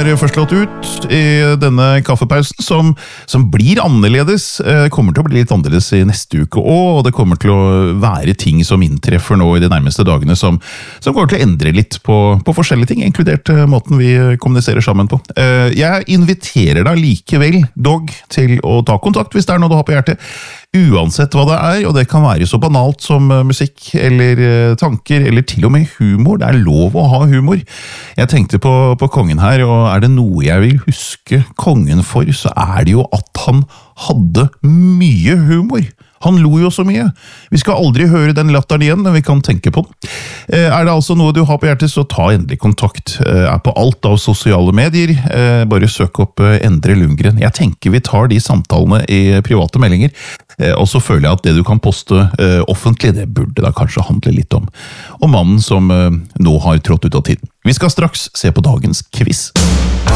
vår første låt ut i denne kaffepausen, som blir annerledes. Kommer til å bli litt annerledes i neste uke også, og det kommer til å være ting som inntreffer nå i de nærmeste dagene, som kommer til å endre litt på forskjellige ting, inkludert måten vi kommuniserer sammen på. Jeg inviterer deg likevel, dog, til å ta kontakt hvis det er noe du har på hjertet, uansett hva det er, og det kan være så banalt som musikk, eller tanker, eller til og med humor. Det er lov å ha humor. Jeg tenkte på kongen her, og er det noe jeg vil huske kongen for, så er det jo at han hadde mye humor. Han lo jo så mye. Vi skal aldri høre den latteren igjen, men vi kan tenke på den. Er det altså noe du har på hjertet, så ta endelig kontakt. Er på alt av sosiale medier. Bare søk opp Endre Lundgren. Jeg tenker vi tar de samtalene i private meldinger, og så føler jeg at det du kan poste offentlig, det burde da kanskje handle litt om mannen som nå har trådt ut av tiden. Vi skal straks se på dagens quiz.